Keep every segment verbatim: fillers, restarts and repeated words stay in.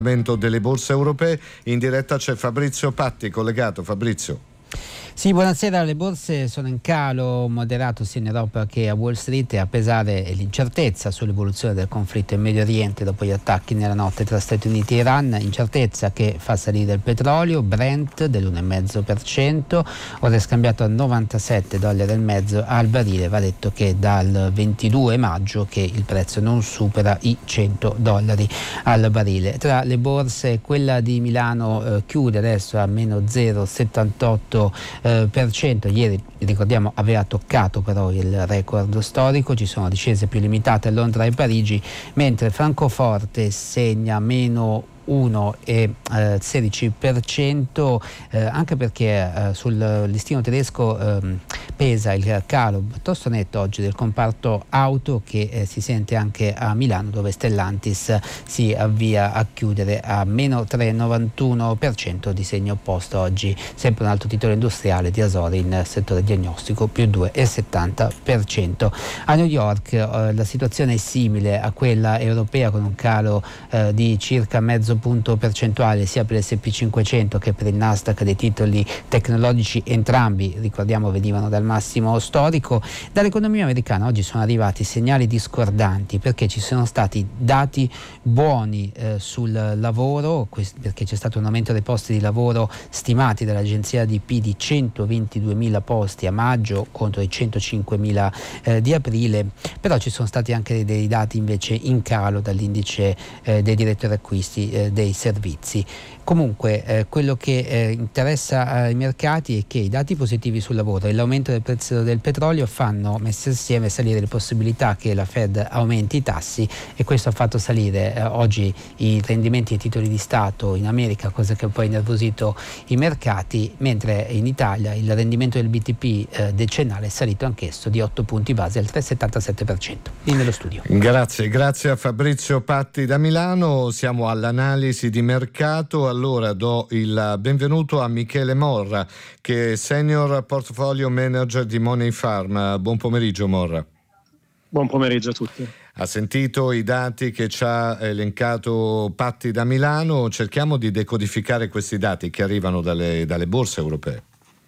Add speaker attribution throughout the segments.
Speaker 1: Delle borse europee. In diretta c'è Fabrizio Patti, collegato. Fabrizio.
Speaker 2: Sì, buonasera. Le borse sono in calo moderato sia in Europa che a Wall Street, a pesare l'incertezza sull'evoluzione del conflitto in Medio Oriente dopo gli attacchi nella notte tra Stati Uniti e Iran, incertezza che fa salire il petrolio. Brent dell'uno virgola cinque per cento, ora è scambiato a novantasette dollari e mezzo al barile. Va detto che dal ventidue maggio che il prezzo non supera i cento dollari al barile. Tra le borse quella di Milano eh, chiude adesso a meno zero virgola settantotto per cento. Ieri, ricordiamo, aveva toccato però il record storico. Ci sono discese più limitate a Londra e Parigi, mentre Francoforte segna meno uno virgola sedici per cento, eh, anche perché eh, sul listino tedesco eh, pesa il calo piuttosto netto oggi del comparto auto, che eh, si sente anche a Milano, dove Stellantis si avvia a chiudere a meno tre virgola novantuno per cento, di segno opposto oggi sempre un altro titolo industriale di Asori in settore diagnostico, più due virgola settanta per cento. A New York eh, la situazione è simile a quella europea, con un calo eh, di circa mezzo punto percentuale sia per l'esse and pi cinquecento che per il Nasdaq dei titoli tecnologici. Entrambi, ricordiamo, venivano dal massimo storico. Dall'economia americana oggi sono arrivati segnali discordanti, perché ci sono stati dati buoni eh, sul lavoro, perché c'è stato un aumento dei posti di lavoro stimati dall'agenzia A D P di centoventiduemila posti a maggio contro i centocinquemila eh, di aprile, però ci sono stati anche dei dati invece in calo dall'indice eh, dei direttori acquisti eh, dei servizi. Comunque eh, quello che eh, interessa ai mercati è che i dati positivi sul lavoro e l'aumento del prezzo del petrolio fanno, messi insieme, salire le possibilità che la Fed aumenti i tassi, e questo ha fatto salire eh, oggi i rendimenti dei titoli di Stato in America, cosa che poi ha innervosito i mercati, mentre in Italia il rendimento del B T P eh, decennale è salito anch'esso di otto punti base al tre virgola settantasette per cento. Lì nello studio.
Speaker 1: Grazie, grazie a Fabrizio Patti da Milano. Siamo all'analisi di mercato. Allora do il benvenuto a Michele Morra, che è Senior Portfolio Manager di Money Farm. Buon pomeriggio, Morra.
Speaker 3: Buon pomeriggio a tutti.
Speaker 1: Ha sentito i dati che ci ha elencato Patti da Milano. Cerchiamo di decodificare questi dati che arrivano dalle, dalle borse europee.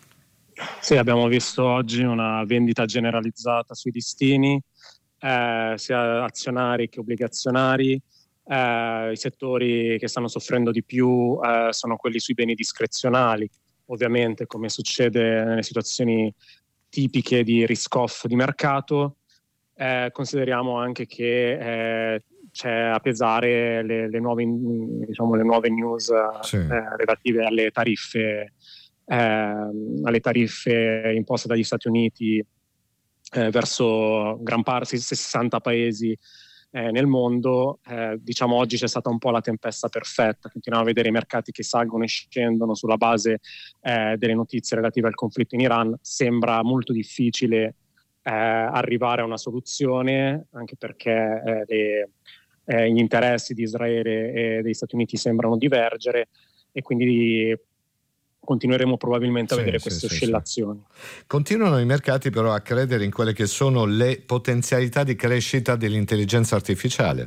Speaker 3: Sì, abbiamo visto oggi una vendita generalizzata sui listini, eh, sia azionari che obbligazionari. Eh, I settori che stanno soffrendo di più eh, sono quelli sui beni discrezionali, ovviamente, come succede nelle situazioni tipiche di risk-off di mercato. Eh, consideriamo anche che eh, c'è a pesare le, le, nuove, diciamo, le nuove news sì. eh, relative alle tariffe, eh, alle tariffe imposte dagli Stati Uniti eh, verso gran parte, sessanta paesi Eh, nel mondo. Eh, diciamo oggi c'è stata un po' la tempesta perfetta, continuiamo a vedere i mercati che salgono e scendono sulla base eh, delle notizie relative al conflitto in Iran. Sembra molto difficile eh, arrivare a una soluzione, anche perché eh, le, eh, gli interessi di Israele e degli Stati Uniti sembrano divergere, e quindi continueremo probabilmente a sì, vedere sì, queste sì, oscillazioni.
Speaker 1: Sì. Continuano i mercati però a credere in quelle che sono le potenzialità di crescita dell'intelligenza artificiale.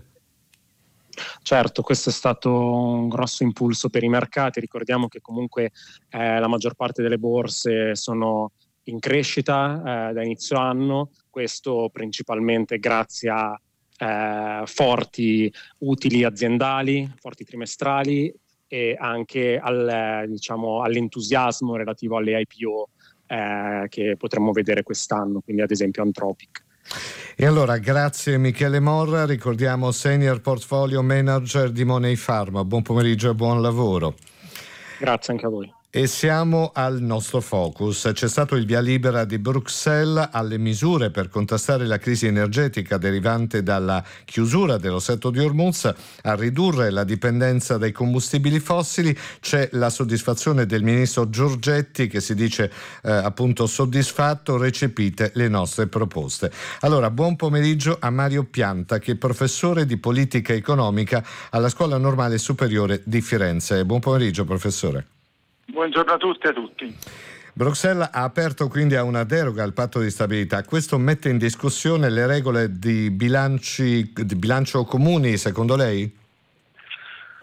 Speaker 3: Certo, questo è stato un grosso impulso per i mercati. Ricordiamo che comunque eh, la maggior parte delle borse sono in crescita eh, da inizio anno, questo principalmente grazie a eh, forti utili aziendali, forti trimestrali, e anche al, diciamo, all'entusiasmo relativo alle I P O eh, che potremmo vedere quest'anno, quindi ad esempio Anthropic.
Speaker 1: E allora grazie Michele Morra, ricordiamo Senior Portfolio Manager di Money Farm. Buon pomeriggio e buon lavoro.
Speaker 3: Grazie anche a voi.
Speaker 1: E siamo al nostro focus. C'è stato il via libera di Bruxelles alle misure per contrastare la crisi energetica derivante dalla chiusura dello stretto di Hormuz, a ridurre la dipendenza dai combustibili fossili. C'è la soddisfazione del ministro Giorgetti, che si dice eh, appunto soddisfatto, recepite le nostre proposte. Allora, buon pomeriggio a Mario Pianta, che è professore di politica economica alla Scuola Normale Superiore di Firenze. Buon pomeriggio, professore.
Speaker 4: Buongiorno a tutte e a tutti.
Speaker 1: Bruxelles ha aperto quindi a una deroga al patto di stabilità. Questo mette in discussione le regole di, bilanci, di bilancio comuni, secondo lei?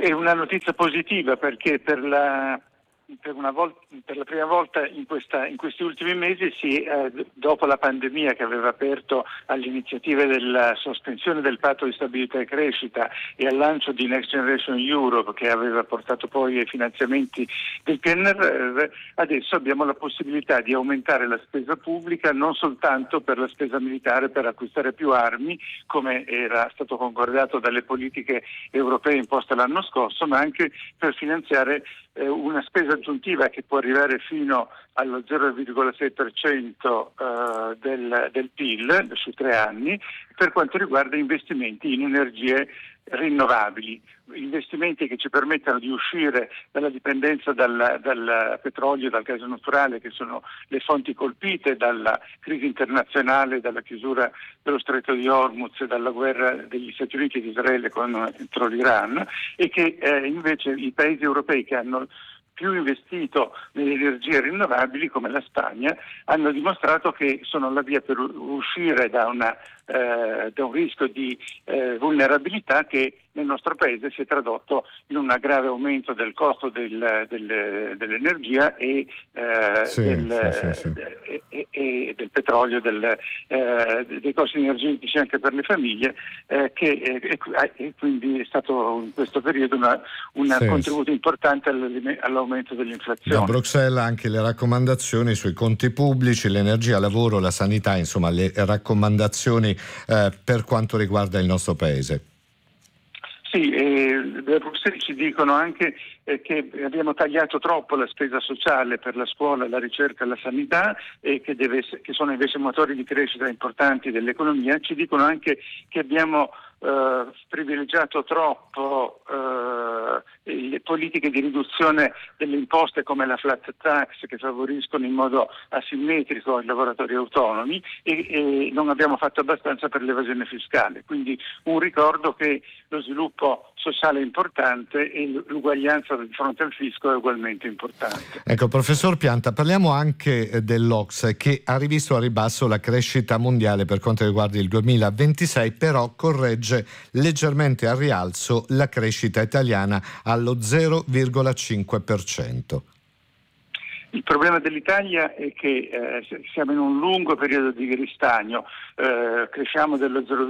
Speaker 4: È una notizia positiva perché per la Per, una volta, per la prima volta in, questa, in questi ultimi mesi, si, eh, dopo la pandemia che aveva aperto alle iniziative della sospensione del patto di stabilità e crescita e al lancio di Next Generation Europe, che aveva portato poi ai finanziamenti del P N R R, adesso abbiamo la possibilità di aumentare la spesa pubblica non soltanto per la spesa militare, per acquistare più armi, come era stato concordato dalle politiche europee imposte l'anno scorso, ma anche per finanziare eh, una spesa aggiuntiva che può arrivare fino allo zero virgola sei per cento eh, del, del P I L su tre anni per quanto riguarda investimenti in energie rinnovabili, investimenti che ci permettano di uscire dalla dipendenza dal, dal petrolio e dal gas naturale, che sono le fonti colpite dalla crisi internazionale, dalla chiusura dello stretto di Hormuz e dalla guerra degli Stati Uniti e di Israele contro l'Iran, e che eh, invece i paesi europei che hanno più investito nelle energie rinnovabili, come la Spagna, hanno dimostrato che sono la via per uscire da, una, eh, da un rischio di eh, vulnerabilità che nel nostro paese si è tradotto in un grave aumento del costo del, del, dell'energia e, eh,
Speaker 1: sì,
Speaker 4: del,
Speaker 1: sì, sì, sì.
Speaker 4: e, e del petrolio, del, eh, dei costi energetici anche per le famiglie, eh, che e, e quindi è stato in questo periodo una, un
Speaker 1: sì,
Speaker 4: contributo importante all'aumento dell'inflazione.
Speaker 1: Da Bruxelles anche le raccomandazioni sui conti pubblici, l'energia, il lavoro, la sanità, insomma le raccomandazioni eh, per quanto riguarda il nostro paese.
Speaker 4: Sì, eh, da Bruxelles ci dicono anche eh, che abbiamo tagliato troppo la spesa sociale per la scuola, la ricerca e la sanità, e che, deve, che sono invece motori di crescita importanti dell'economia. Ci dicono anche che abbiamo eh, privilegiato troppo eh, le politiche di riduzione delle imposte come la flat tax, che favoriscono in modo asimmetrico i lavoratori autonomi, e, e non abbiamo fatto abbastanza per l'evasione fiscale. Quindi un ricordo che lo sviluppo sociale è importante e l'uguaglianza di fronte al fisco è ugualmente importante.
Speaker 1: Ecco, professor Pianta, parliamo anche dell'O C S E, che ha rivisto a ribasso la crescita mondiale per quanto riguarda il duemilaventisei, però corregge leggermente al rialzo la crescita italiana allo zero virgola cinque per cento.
Speaker 4: Il problema dell'Italia è che eh, siamo in un lungo periodo di ristagno, eh, cresciamo dello zero,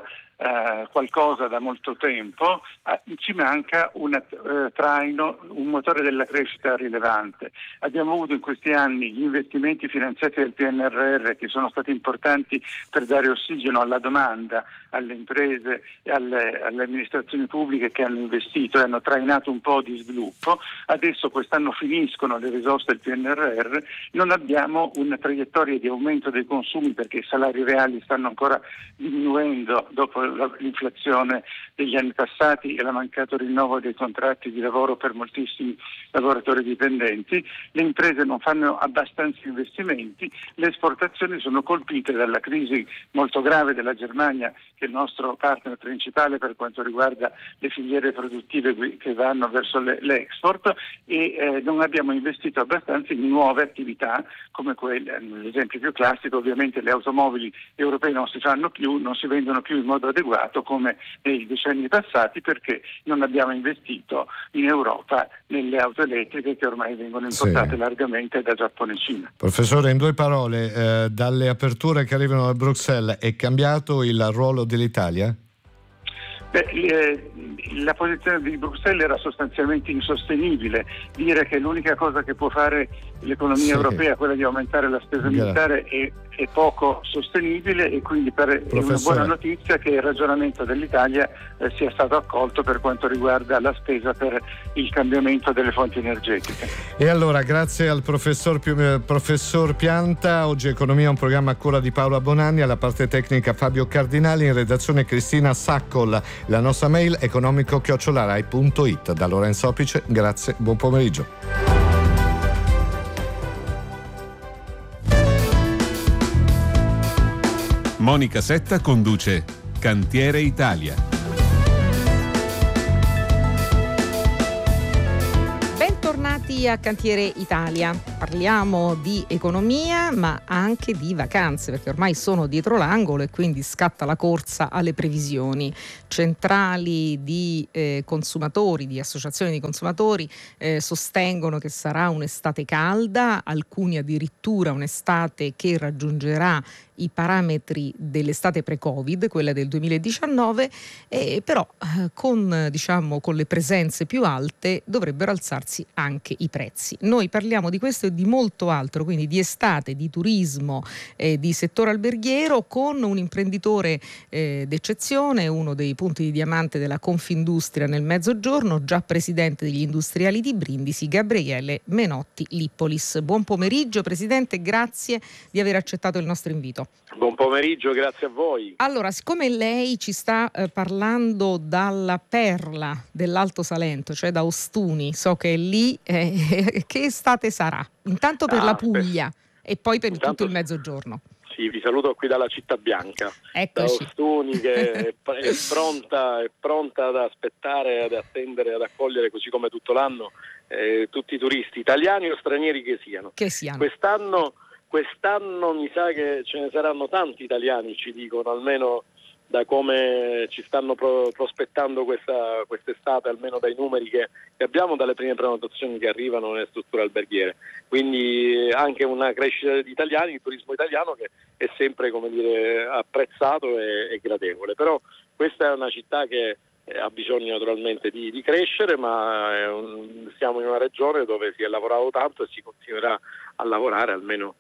Speaker 4: Uh, qualcosa da molto tempo, uh, ci manca un uh, traino, un motore della crescita rilevante. Abbiamo avuto in questi anni gli investimenti finanziati del P N R R, che sono stati importanti per dare ossigeno alla domanda, alle imprese e alle, alle amministrazioni pubbliche che hanno investito e hanno trainato un po' di sviluppo. Adesso quest'anno finiscono le risorse del P N R R, non abbiamo una traiettoria di aumento dei consumi perché i salari reali stanno ancora diminuendo dopo l'inflazione degli anni passati e la mancato rinnovo dei contratti di lavoro per moltissimi lavoratori dipendenti. Le imprese non fanno abbastanza investimenti, le esportazioni sono colpite dalla crisi molto grave della Germania, che è il nostro partner principale per quanto riguarda le filiere produttive che vanno verso le, l'export, e eh, non abbiamo investito abbastanza in nuove attività come quelle. L'esempio più classico, ovviamente, le automobili europee non si fanno più, non si vendono più in modo adeguato come nei decenni passati, perché non abbiamo investito in Europa nelle auto elettriche che ormai vengono importate sì. largamente da Giappone e Cina.
Speaker 1: Professore, in due parole, eh, dalle aperture che arrivano da Bruxelles, è cambiato il ruolo dell'Italia?
Speaker 4: Beh, eh, la posizione di Bruxelles era sostanzialmente insostenibile. Dire che l'unica cosa che può fare l'economia sì. europea è quella di aumentare la spesa militare è, è poco sostenibile, e quindi per, è una buona notizia che il ragionamento dell'Italia eh, sia stato accolto per quanto riguarda la spesa per il cambiamento delle fonti energetiche.
Speaker 1: E allora, grazie al professor, eh, professor Pianta. Oggi Economia è un programma a cura di Paola Bonanni, alla parte tecnica Fabio Cardinali, in redazione Cristina Saccol. La nostra mail economico chiocciola rai punto it. Da Lorenzo Opice, grazie, buon pomeriggio.
Speaker 5: Monica Setta conduce Cantiere Italia.
Speaker 6: Bentornati Bentornati a Cantiere Italia. Parliamo di economia ma anche di vacanze, perché ormai sono dietro l'angolo e quindi scatta la corsa alle previsioni. Centrali di eh, consumatori, di associazioni di consumatori eh, sostengono che sarà un'estate calda, alcuni addirittura un'estate che raggiungerà i parametri dell'estate pre-Covid, quella del duemiladiciannove, eh, però eh, con, diciamo, con le presenze più alte dovrebbero alzarsi anche i prezzi. Noi parliamo di questo e di molto altro, quindi di estate, di turismo, eh, di settore alberghiero, con un imprenditore eh, d'eccezione, uno dei punti di diamante della Confindustria nel Mezzogiorno, già presidente degli industriali di Brindisi, Gabriele Menotti Lippolis. Buon pomeriggio Presidente, grazie di aver accettato il nostro invito.
Speaker 7: Buon pomeriggio, grazie a voi.
Speaker 6: Allora, siccome lei ci sta eh, parlando dalla perla dell'Alto Salento, cioè da Ostuni, so che è lì, eh, che estate sarà? Intanto per ah, la Puglia beh. e poi per Intanto, tutto il Mezzogiorno.
Speaker 7: Sì, vi saluto qui dalla Città Bianca,
Speaker 6: Eccoci.
Speaker 7: da Ostuni, che è, è, pronta, è pronta ad aspettare, ad attendere, ad accogliere, così come tutto l'anno, eh, tutti i turisti, italiani o stranieri che siano.
Speaker 6: Che siano.
Speaker 7: Quest'anno Quest'anno mi sa che ce ne saranno tanti italiani, ci dicono, almeno da come ci stanno pro- prospettando questa quest'estate, almeno dai numeri che, che abbiamo, dalle prime prenotazioni che arrivano nelle strutture alberghiere. Quindi anche una crescita di italiani, il turismo italiano, che è sempre, come dire, apprezzato e, e gradevole. Però questa è una città che ha bisogno naturalmente di, di crescere, ma è un, siamo in una regione dove si è lavorato tanto e si continuerà a lavorare, almeno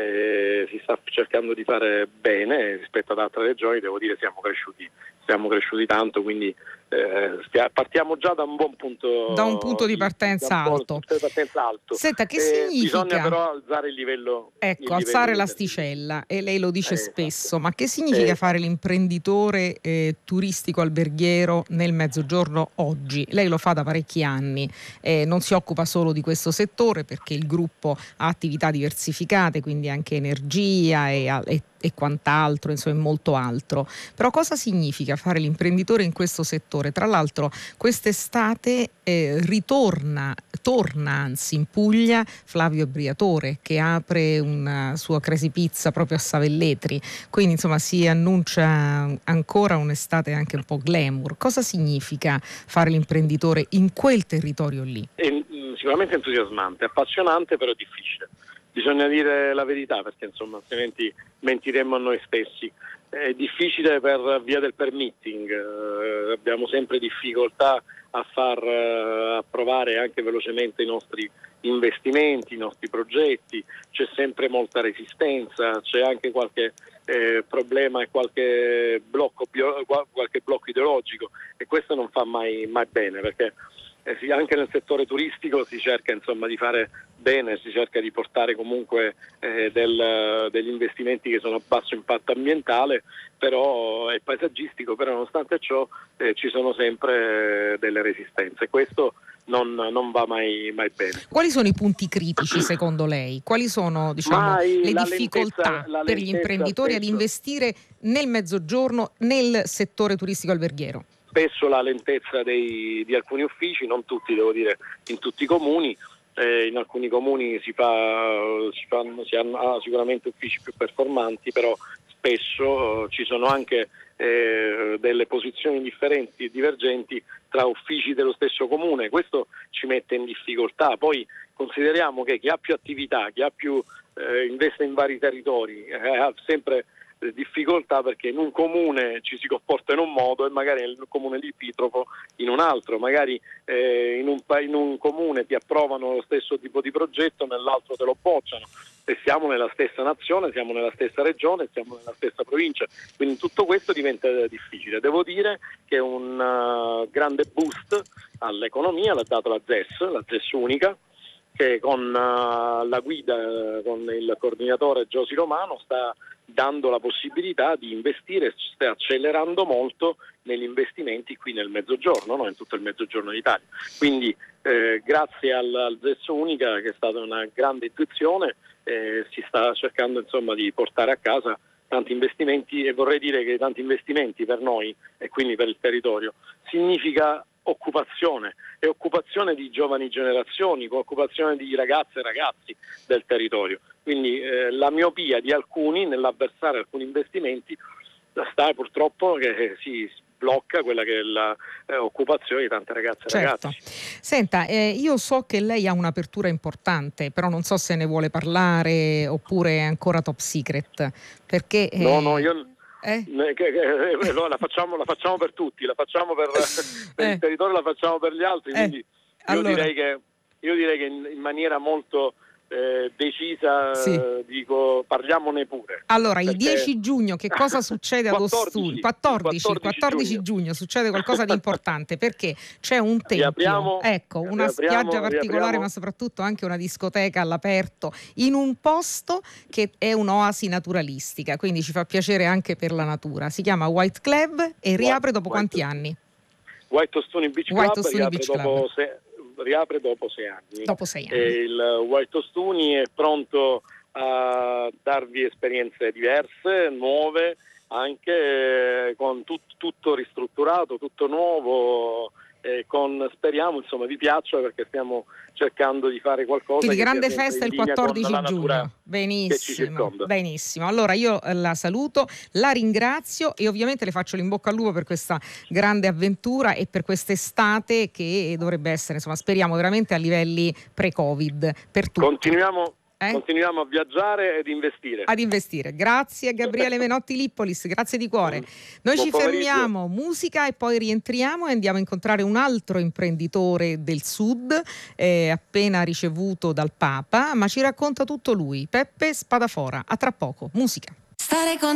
Speaker 7: eh, si sta cercando di fare bene rispetto ad altre regioni. Devo dire siamo cresciuti siamo cresciuti tanto, quindi eh, stia, partiamo già da un buon punto
Speaker 6: da un punto di partenza
Speaker 7: di,
Speaker 6: alto.
Speaker 7: Di partenza alto.
Speaker 6: Senta, che
Speaker 7: eh,
Speaker 6: significa?
Speaker 7: Bisogna però alzare il livello,
Speaker 6: ecco,
Speaker 7: il
Speaker 6: alzare
Speaker 7: livello
Speaker 6: l'asticella, e lei lo dice
Speaker 7: eh,
Speaker 6: spesso,
Speaker 7: esatto.
Speaker 6: ma che significa
Speaker 7: eh.
Speaker 6: fare l'imprenditore eh, turistico alberghiero nel Mezzogiorno oggi? Lei lo fa da parecchi anni, eh, non si occupa solo di questo settore perché il gruppo ha attività diversificate, quindi anche energia e, e, e quant'altro, insomma molto altro. Però cosa significa fare l'imprenditore in questo settore? Tra l'altro quest'estate eh, ritorna, torna anzi in Puglia Flavio Briatore, che apre una sua Crazy Pizza proprio a Savelletri, quindi insomma si annuncia ancora un'estate anche un po' glamour. Cosa significa fare l'imprenditore in quel territorio lì?
Speaker 7: È sicuramente entusiasmante, appassionante, però difficile. Bisogna dire la verità, perché insomma altrimenti mentiremmo a noi stessi. È difficile per via del permitting, eh, abbiamo sempre difficoltà a far eh, approvare anche velocemente i nostri investimenti, i nostri progetti, c'è sempre molta resistenza, c'è anche qualche eh, problema e qualche blocco, bio, qualche blocco ideologico, e questo non fa mai, mai bene, perché eh, sì, anche nel settore turistico si cerca insomma di fare bene, si cerca di portare comunque eh, del, degli investimenti che sono a basso impatto ambientale però e paesaggistico, però nonostante ciò eh, ci sono sempre eh, delle resistenze. Questo non, non va mai, mai bene.
Speaker 6: Quali sono i punti critici secondo lei? Quali sono, diciamo, le difficoltà
Speaker 7: lentezza,
Speaker 6: per gli imprenditori
Speaker 7: spesso,
Speaker 6: ad investire nel Mezzogiorno nel settore turistico alberghiero?
Speaker 7: Spesso la lentezza dei, di alcuni uffici, non tutti, devo dire, in tutti i comuni. Eh, in alcuni comuni si, fa, si, fanno, si hanno ah, sicuramente uffici più performanti, però spesso eh, ci sono anche eh, delle posizioni differenti e divergenti tra uffici dello stesso comune. Questo ci mette in difficoltà. Poi consideriamo che chi ha più attività, chi ha più eh, investe in vari territori, eh, ha sempre difficoltà, perché in un comune ci si comporta in un modo e magari nel comune limitropo in un altro, magari eh, in, un, in un comune ti approvano lo stesso tipo di progetto, nell'altro te lo bocciano, e siamo nella stessa nazione, siamo nella stessa regione, siamo nella stessa provincia, quindi tutto questo diventa difficile. Devo dire che un uh, grande boost all'economia l'ha dato la Z E S, la Z E S unica, che con uh, la guida, uh, con il coordinatore Giosi Romano, sta dando la possibilità di investire, sta accelerando molto negli investimenti qui nel Mezzogiorno, no? In tutto il Mezzogiorno d'Italia. Quindi eh, grazie al, al Z E S unica, che è stata una grande intuizione, eh, si sta cercando insomma di portare a casa tanti investimenti, e vorrei dire che tanti investimenti per noi e quindi per il territorio significa occupazione, e occupazione di giovani generazioni, occupazione di ragazze e ragazzi del territorio. Quindi eh, la miopia di alcuni nell'avversare alcuni investimenti sta purtroppo che si blocca quella che è l'occupazione eh, di tante ragazze e
Speaker 6: certo.
Speaker 7: ragazzi.
Speaker 6: Senta, eh, io so che lei ha un'apertura importante, però non so se ne vuole parlare oppure è ancora top secret, perché... Eh...
Speaker 7: No, no, io...
Speaker 6: Eh?
Speaker 7: Che, che, eh, no, la, facciamo, la facciamo per tutti, la facciamo per, per
Speaker 6: eh.
Speaker 7: il territorio, la facciamo per gli altri, quindi
Speaker 6: eh.
Speaker 7: io,
Speaker 6: allora.
Speaker 7: direi che, io direi che in, in maniera molto eh, decisa
Speaker 6: sì.
Speaker 7: eh, dico parliamone pure.
Speaker 6: Allora, il dieci giugno che cosa succede ad Ostuni? quattordici,
Speaker 7: quattordici,
Speaker 6: quattordici giugno. giugno succede qualcosa di importante perché c'è un tempio,
Speaker 7: riapriamo,
Speaker 6: ecco, una
Speaker 7: riapriamo,
Speaker 6: spiaggia particolare,
Speaker 7: riapriamo.
Speaker 6: ma soprattutto anche una discoteca all'aperto in un posto che è un'oasi naturalistica, quindi ci fa piacere anche per la natura. Si chiama White Club e riapre dopo
Speaker 7: White,
Speaker 6: quanti anni?
Speaker 7: White Ostuni Beach
Speaker 6: White
Speaker 7: Club
Speaker 6: Ostuni
Speaker 7: riapre,
Speaker 6: Beach
Speaker 7: dopo
Speaker 6: Club.
Speaker 7: Se, riapre dopo sei anni.
Speaker 6: Dopo sei anni.
Speaker 7: E il White Ostuni è pronto a darvi esperienze diverse, nuove, anche eh, con tut, tutto ristrutturato, tutto nuovo, eh, con, speriamo insomma vi piaccia, perché stiamo cercando di fare qualcosa.
Speaker 6: Quindi
Speaker 7: che
Speaker 6: grande
Speaker 7: sia
Speaker 6: festa il
Speaker 7: in linea
Speaker 6: quattordici
Speaker 7: con la natura
Speaker 6: giugno. Benissimo,
Speaker 7: che ci
Speaker 6: benissimo. Allora io la saluto, la ringrazio e ovviamente le faccio l'in bocca al lupo per questa grande avventura e per quest'estate che dovrebbe essere, insomma, speriamo veramente a livelli pre-Covid per tutti.
Speaker 7: Continuiamo
Speaker 6: Eh?
Speaker 7: Continuiamo a viaggiare ed investire.
Speaker 6: Ad investire. Grazie Gabriele Menotti Lippolis, grazie di cuore. Noi
Speaker 7: Buon
Speaker 6: ci
Speaker 7: pomeriggio.
Speaker 6: fermiamo, musica e poi rientriamo e andiamo a incontrare un altro imprenditore del Sud, eh, appena ricevuto dal Papa, ma ci racconta tutto lui, Peppe Spadafora. A tra poco, musica.
Speaker 8: Stare con